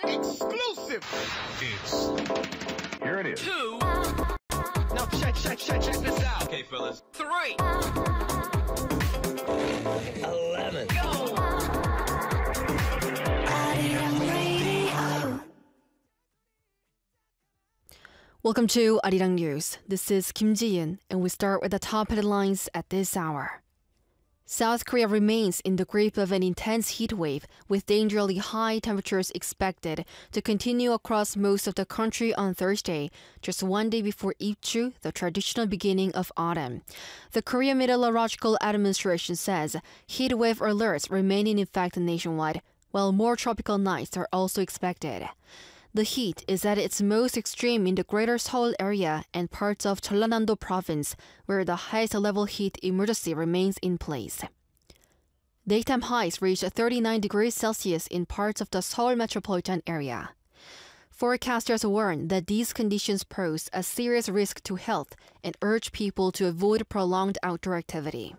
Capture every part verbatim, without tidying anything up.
Exclusive. It's here it is. Two. Now check, check, check, check this out. Okay, fellas. Three. Eleven. Go. Welcome to Arirang News. This is Kim Ji-in, and we start with the top headlines at this hour. South Korea remains in the grip of an intense heat wave, with dangerously high temperatures expected to continue across most of the country on Thursday, just one day before Ipchu, the traditional beginning of autumn. The Korea Meteorological Administration says heat wave alerts remain in effect nationwide, while more tropical nights are also expected. The heat is at its most extreme in the Greater Seoul area and parts of Jeollanam-do province, where the highest level heat emergency remains in place. Daytime highs reached thirty-nine degrees Celsius in parts of the Seoul metropolitan area. Forecasters warn that these conditions pose a serious risk to health and urge people to avoid prolonged outdoor activity.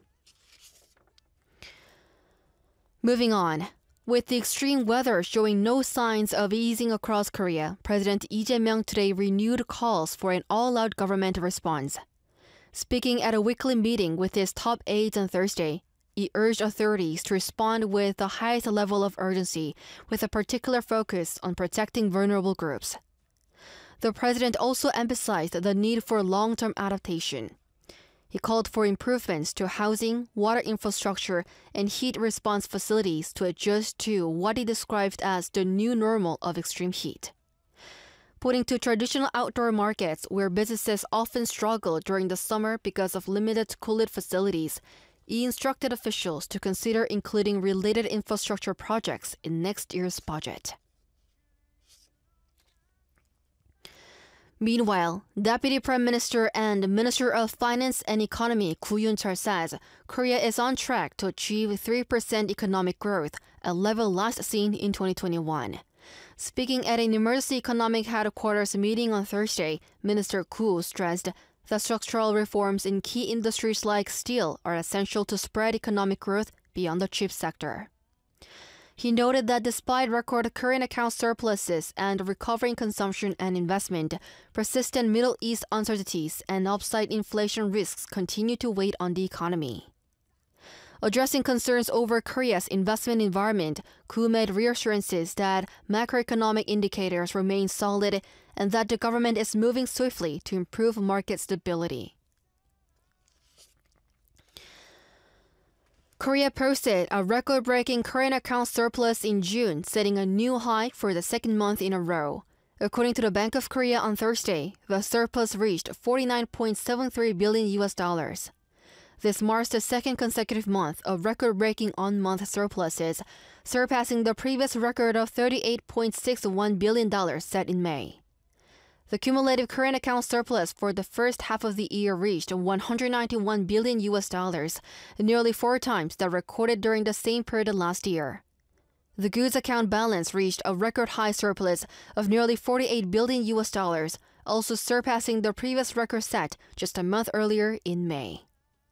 Moving on. With the extreme weather showing no signs of easing across Korea, President Lee Jae-myung today renewed calls for an all-out government response. Speaking at a weekly meeting with his top aides on Thursday, he urged authorities to respond with the highest level of urgency, with a particular focus on protecting vulnerable groups. The president also emphasized the need for long-term adaptation. He called for improvements to housing, water infrastructure, and heat response facilities to adjust to what he described as the new normal of extreme heat. Pointing to traditional outdoor markets where businesses often struggle during the summer because of limited cooling facilities, he instructed officials to consider including related infrastructure projects in next year's budget. Meanwhile, Deputy Prime Minister and Minister of Finance and Economy Koo Yoon-chul says Korea is on track to achieve three percent economic growth, a level last seen in twenty twenty-one. Speaking at an emergency economic headquarters meeting on Thursday, Minister Koo stressed that structural reforms in key industries like steel are essential to spread economic growth beyond the chip sector. He noted that despite record current account surpluses and recovering consumption and investment, persistent Middle East uncertainties and upside inflation risks continue to weigh on the economy. Addressing concerns over Korea's investment environment, Koo made reassurances that macroeconomic indicators remain solid and that the government is moving swiftly to improve market stability. Korea posted a record-breaking current account surplus in June, setting a new high for the second month in a row. According to the Bank of Korea on Thursday, the surplus reached forty-nine point seven three billion U S dollars. This marks the second consecutive month of record-breaking on-month surpluses, surpassing the previous record of thirty-eight point six one billion dollars set in May. The cumulative current account surplus for the first half of the year reached one hundred ninety-one billion U S dollars, nearly four times that recorded during the same period last year. The goods account balance reached a record high surplus of nearly forty-eight billion U S dollars, also surpassing the previous record set just a month earlier in May.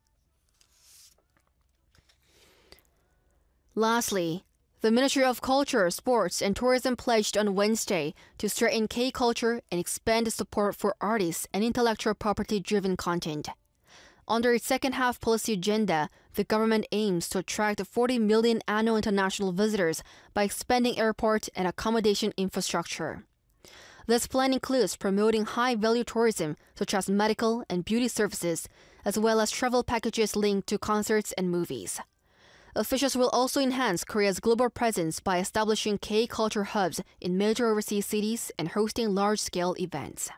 Lastly, the Ministry of Culture, Sports, and Tourism pledged on Wednesday to strengthen K-culture and expand support for artists and intellectual property-driven content. Under its second-half policy agenda, the government aims to attract forty million annual international visitors by expanding airport and accommodation infrastructure. This plan includes promoting high-value tourism, such as medical and beauty services, as well as travel packages linked to concerts and movies. Officials will also enhance Korea's global presence by establishing K-culture hubs in major overseas cities and hosting large-scale events.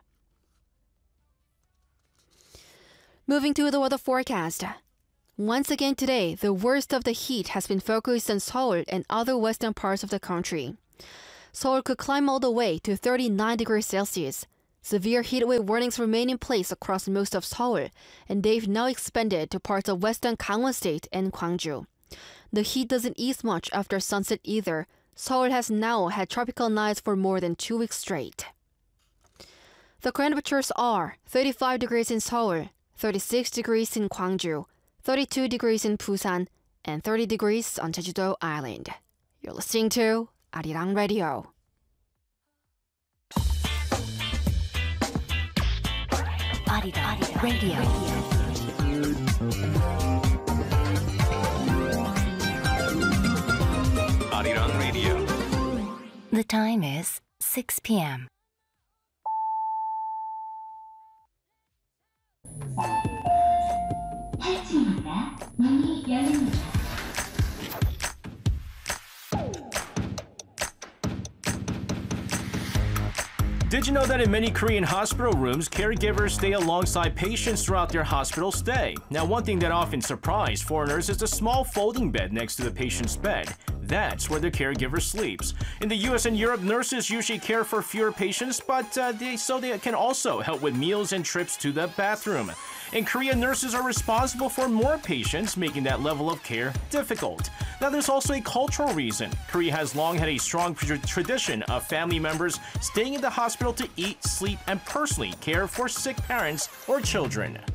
Moving to the weather forecast. Once again today, the worst of the heat has been focused on Seoul and other western parts of the country. Seoul could climb all the way to thirty-nine degrees Celsius. Severe heatwave warnings remain in place across most of Seoul, and they've now expanded to parts of western Gangwon State and Gwangju. The heat doesn't ease much after sunset either. Seoul has now had tropical nights for more than two weeks straight. The temperatures are thirty-five degrees in Seoul, thirty-six degrees in Gwangju, thirty-two degrees in Busan, and thirty degrees on Jeju-do Island. You're listening to Arirang Radio. Arirang Radio. Arirang Radio. The time is six p m Did you know that in many Korean hospital rooms, caregivers stay alongside patients throughout their hospital stay? Now, one thing that often surprised foreigners is the small folding bed next to the patient's bed. That's where the caregiver sleeps. In the U S and Europe, nurses usually care for fewer patients, but uh, they, so they can also help with meals and trips to the bathroom. In Korea, nurses are responsible for more patients, making that level of care difficult. Now, there's also a cultural reason. Korea has long had a strong tra- tradition of family members staying in the hospital to eat, sleep, and personally care for sick parents or children.